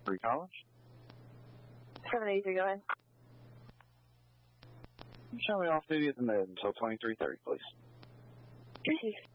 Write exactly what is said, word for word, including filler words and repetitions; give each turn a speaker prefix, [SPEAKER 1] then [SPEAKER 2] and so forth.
[SPEAKER 1] Three College.
[SPEAKER 2] seven eighty-three, go ahead.
[SPEAKER 1] Show me off duty at the med until twenty-three thirty, please.
[SPEAKER 2] Received.